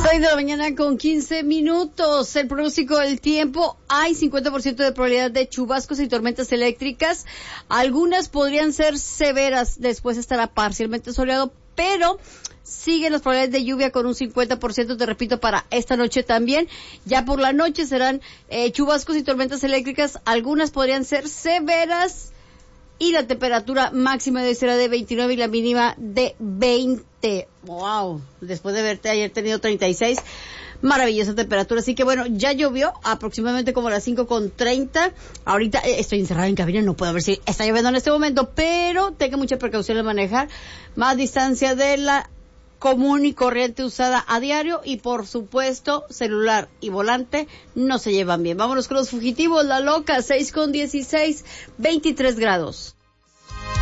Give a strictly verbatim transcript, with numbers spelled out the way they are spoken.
seis de la mañana con quince minutos. El pronóstico del tiempo, hay cincuenta por ciento de probabilidad de chubascos y tormentas eléctricas. Algunas podrían ser severas, después estará parcialmente soleado, pero siguen las probabilidades de lluvia con un cincuenta por ciento, te repito, para esta noche también. Ya por la noche serán eh, chubascos y tormentas eléctricas. Algunas podrían ser severas. Y la temperatura máxima de hoy será de veintinueve y la mínima de veinte. ¡Wow! Después de verte ayer tenido treinta y seis. Maravillosa temperatura. Así que bueno, ya llovió aproximadamente como a las cinco con treinta. Ahorita eh, estoy encerrada en cabina, no puedo ver si está lloviendo en este momento, pero tenga mucha precaución al manejar. Más distancia de la común y corriente usada a diario, y por supuesto celular y volante no se llevan bien. Vámonos con los fugitivos. La Loca, seis con dieciséis, veintitrés grados.